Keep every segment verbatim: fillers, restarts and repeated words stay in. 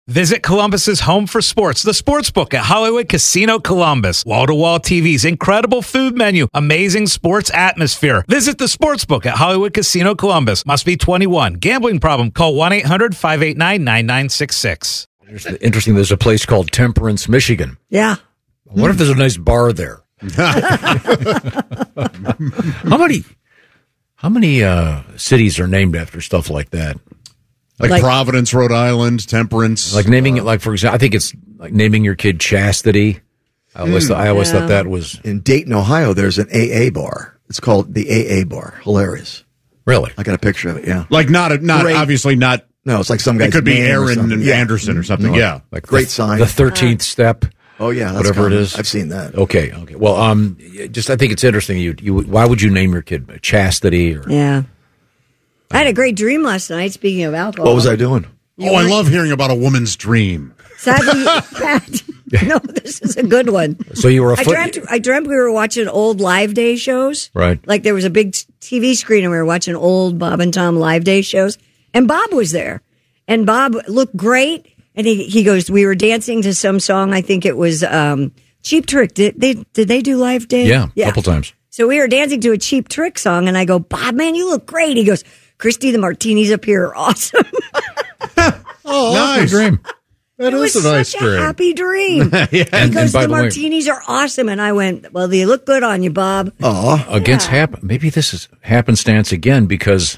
Visit Columbus's home for sports, the Sportsbook at Hollywood Casino Columbus. Wall-to-wall T Vs, incredible food menu, amazing sports atmosphere. Visit the Sportsbook at Hollywood Casino Columbus. Must be twenty-one. Gambling problem? Call one eight hundred five eight nine nine nine six six. Interesting, there's a place called Temperance, Michigan. Yeah. I wonder if there's a nice bar there. How many how many uh, cities are named after stuff like that? Like, Like- Providence, Rhode Island, Temperance. Like naming it, like for example, I think it's like naming your kid Chastity. I always, thought, I always Yeah. thought that was In Dayton, Ohio, there's an A A bar. It's called the A A bar. Hilarious. really. I got a picture of it, yeah. like not a, not Great. obviously not. No, it's like some guy's It could be name or Aaron something. and Yeah. Anderson or something. Yeah. Like Great the, sign. The thirteenth step. Oh, yeah. That's Whatever it common. is. I've seen that. Okay, okay. Well, um, just I think it's interesting. You, you, why would you name your kid Chastity? Or Yeah. I had a great dream last night, speaking of alcohol. What was I doing? Oh, I love hearing about a woman's dream. Sadly, Pat, no, this is a good one. So you were a I foot- dreamt, I dreamt we were watching old Live Day shows. Right. Like there was a big T V screen and we were watching old Bob and Tom Live Day shows. And Bob was there. And Bob looked great. And he, he goes, we were dancing to some song. I think it was um, Cheap Trick. Did they, did they do Live Day? yeah, a couple times. So we were dancing to a Cheap Trick song. And I go, Bob, man, you look great. He goes, Christy, the martinis up here are awesome. Oh, nice. Dream. That It is was a nice such dream. a happy dream. And- Because and by the the way- martinis are awesome. And I went, well, they look good on you, Bob. Oh, Against happen. Maybe this is happenstance again because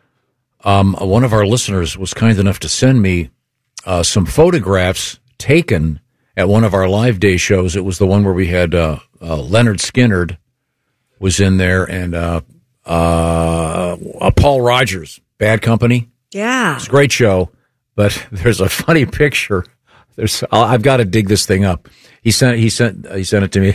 um, one of our listeners was kind enough to send me uh, some photographs taken at one of our Live Day shows. It was the one where we had uh, uh, Leonard Skinnard was in there and uh, uh, uh, Paul Rogers, Bad Company. Yeah. It's a great show, but there's a funny picture. There's I'll, I've got to dig this thing up. He sent he sent he sent it to me.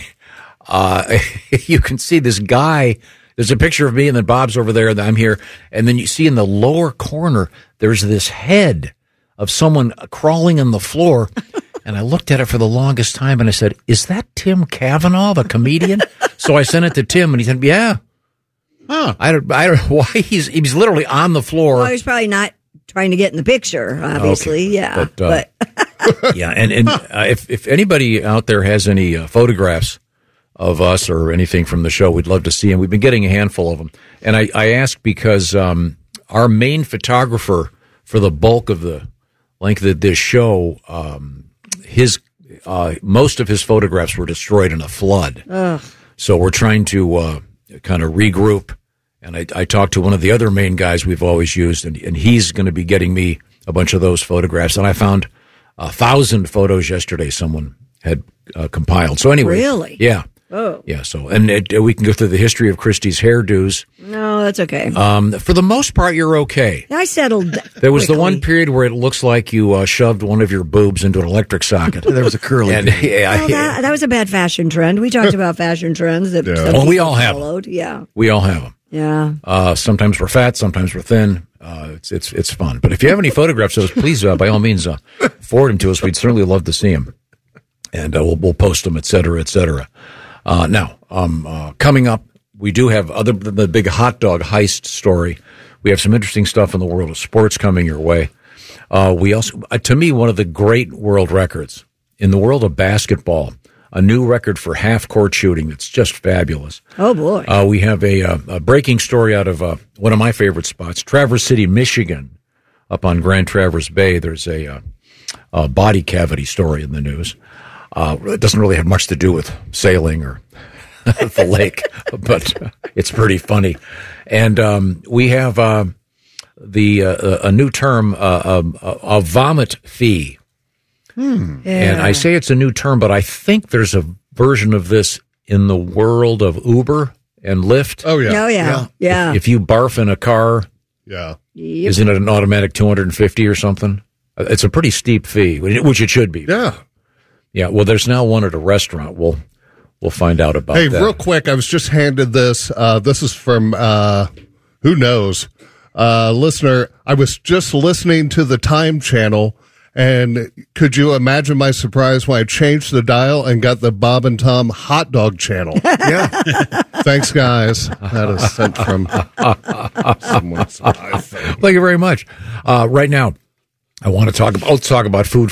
Uh, you can see this guy. There's a picture of me, and then Bob's over there, and I'm here, and then you see in the lower corner there's this head of someone crawling on the floor. And I looked at it for the longest time, and I said, "Is that Tim Cavanaugh, the comedian?" So I sent it to Tim, and he said, "Yeah." Huh. I don't, I don't know why he's he's literally on the floor. Well, he's probably not trying to get in the picture, obviously. Okay. Yeah. But, uh, but Yeah, and and uh, if if anybody out there has any uh, photographs of us or anything from the show, we'd love to see them. We've been getting a handful of them, and I, I ask because um, our main photographer for the bulk of the length of this show, um, his uh, most of his photographs were destroyed in a flood. Ugh. So we're trying to uh, kind of regroup. And I, I talked to one of the other main guys we've always used, and, and he's going to be getting me a bunch of those photographs. And I found a thousand photos yesterday someone had uh, compiled. So anyway. Really? Yeah. Oh. Yeah. So, and it, we can go through the history of Christie's hairdos. No, that's okay. Um, for the most part, you're okay. I settled. There was quickly. the one period where it looks like you uh, shoved one of your boobs into an electric socket. There was a curly. And, yeah, Well, that, that was a bad fashion trend. We talked about fashion trends that Yeah. some Well, we people all have 'em. followed. Yeah. we all have them. Yeah. Uh, sometimes we're fat, sometimes we're thin. Uh, it's it's it's fun. But if you have any photographs of us, please, uh, by all means, uh, forward them to us. We'd certainly love to see them, and uh, we'll we'll post them, et cetera, et cetera. Uh, now, um, uh, coming up, we do have other than the big hot dog heist story. We have some interesting stuff in the world of sports coming your way. Uh, we also, uh, to me, one of the great world records in the world of basketball. A new record for half-court shooting that's just fabulous. Oh, boy. Uh, we have a, uh, a breaking story out of uh, one of my favorite spots, Traverse City, Michigan, up on Grand Traverse Bay. There's a, uh, a body cavity story in the news. Uh, it doesn't really have much to do with sailing or the lake, but uh, it's pretty funny. And um, we have uh, the uh, a new term, uh, a, a vomit fee. Hmm. And I say it's a new term, but I think there's a version of this in the world of Uber and Lyft. Oh, yeah. Oh, yeah. Yeah. If, if you barf in a car, Yeah. Yep. isn't it an automatic two hundred fifty or something? Uh, It's a pretty steep fee, which it should be. Yeah. Yeah. Well, there's now one at a restaurant. We'll we'll find out about Hey, that. real quick, I was just handed this. Uh, this is from, uh, who knows, uh, listener. I was just listening to the Time channel, and could you imagine my surprise when I changed the dial and got the Bob and Tom hot dog channel? Yeah. Thanks, guys. That is sent from someone's iPhone. Thank you very much. Uh, right now, I want to talk about, let's talk about food